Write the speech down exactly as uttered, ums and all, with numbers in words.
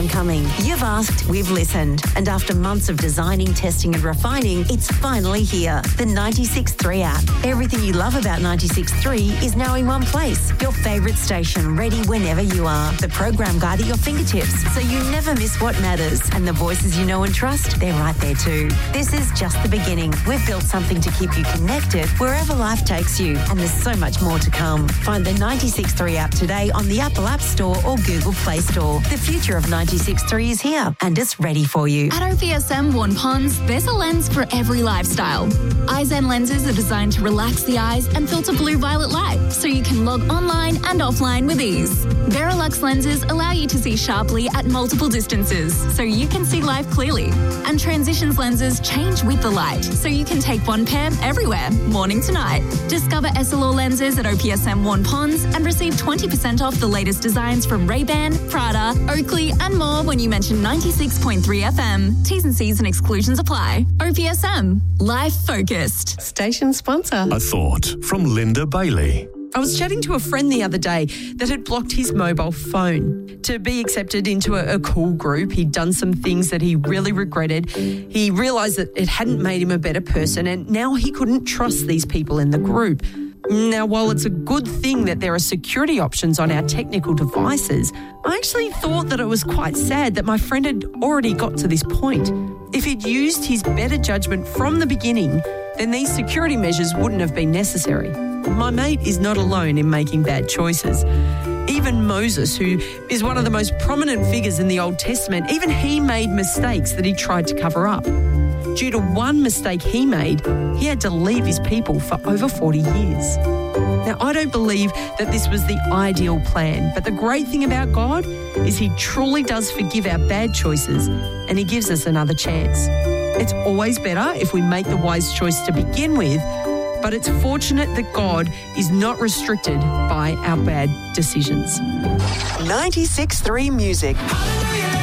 time coming. You've asked, we've listened. And after months of designing, testing and refining, it's finally here. The ninety-six point three app. Everything you love about ninety-six point three is now in one place. Your favourite station ready whenever you are. The program guide at your fingertips so you never miss what matters. And the voices you know and trust, they're right there too. This is just the beginning. We've built something to keep you connected wherever life takes you. And there's so much more to come. Find the ninety-six point three app today on the Apple App Store or Google Play Store. The future of ninety-six point three is here and it's ready for you. At O P S M Warn Ponds, there's a lens for every lifestyle. iZen lenses are designed to relax the eyes and filter blue-violet light so you can log online and offline with ease. Verilux lenses allow you to see sharply at multiple distances so you can see life clearly. And Transitions lenses change with the light so you can take one pair everywhere, morning to night. Discover S L R lenses at O P S M Warn Ponds and receive twenty percent off the latest designs from Ray-Ban, Prada, Oakley and more when you mention ninety-six point three F M. T's and C's and exclusions apply. O P S M. Life focused. Station sponsor. A thought from Linda Bailey. I was chatting to a friend the other day that had blocked his mobile phone. To be accepted into a, a cool group, he'd done some things that he really regretted. He realised that it hadn't made him a better person and now he couldn't trust these people in the group. Now, while it's a good thing that there are security options on our technical devices, I actually thought that it was quite sad that my friend had already got to this point. If he'd used his better judgment from the beginning, then these security measures wouldn't have been necessary. My mate is not alone in making bad choices. Even Moses, who is one of the most prominent figures in the Old Testament, even he made mistakes that he tried to cover up. Due to one mistake he made, he had to leave his people for over forty years. Now, I don't believe that this was the ideal plan, but the great thing about God is he truly does forgive our bad choices and he gives us another chance. It's always better if we make the wise choice to begin with, but it's fortunate that God is not restricted by our bad decisions. ninety-six point three Music. Hallelujah.